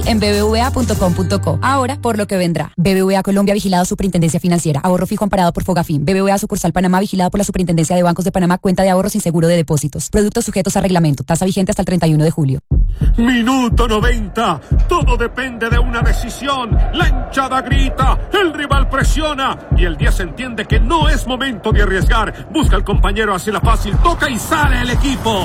en bbva.com.co. Ahora, por lo que vendrá. BBVA Colombia, vigilado Superintendencia Financiera. Ahorro fijo amparado por Fogafín. BBVA Sucursal Panamá, vigilado por la Superintendencia de Bancos de Panamá. Cuenta de ahorro sin seguro de depósitos. Productos sujetos a reglamento. Tasa vigente hasta el 31 de julio. Minuto 90. Todo depende de una decisión. La hinchada grita, el rival presiona y el 10 entiende que no es momento de arriesgar. Busca al compañero hacia la fácil, toca y sale el equipo.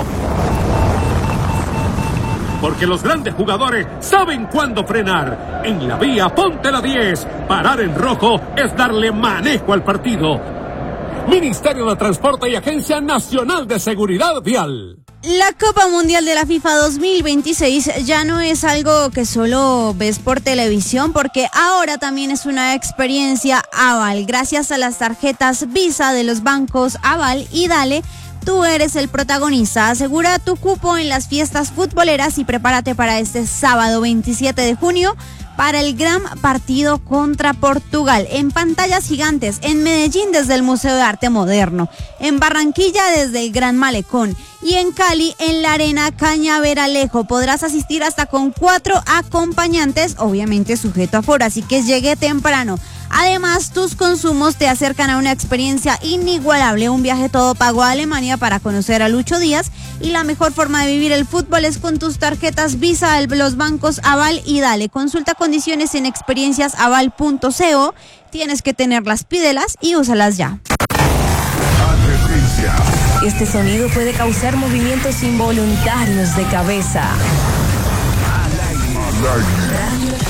Porque los grandes jugadores saben cuándo frenar. En la vía, ponte la 10. Parar en rojo es darle manejo al partido. Ministerio de Transporte y Agencia Nacional de Seguridad Vial. La Copa Mundial de la FIFA 2026 ya no es algo que solo ves por televisión, porque ahora también es una experiencia Aval. Gracias a las tarjetas Visa de los bancos Aval y Dale, tú eres el protagonista. Asegura tu cupo en las fiestas futboleras y prepárate para este sábado 27 de junio para el gran partido contra Portugal. En pantallas gigantes, en Medellín desde el Museo de Arte Moderno, en Barranquilla desde el Gran Malecón y en Cali en la Arena Cañaveralejo. Podrás asistir hasta con 4 acompañantes, obviamente sujeto a aforo, así que llegue temprano. Además, tus consumos te acercan a una experiencia inigualable, un viaje todo pago a Alemania para conocer a Lucho Díaz, y la mejor forma de vivir el fútbol es con tus tarjetas Visa de los bancos Aval y Dale. Consulta condiciones en experienciasaval.co. Tienes que tenerlas, pídelas y úsalas ya. Este sonido puede causar movimientos involuntarios de cabeza.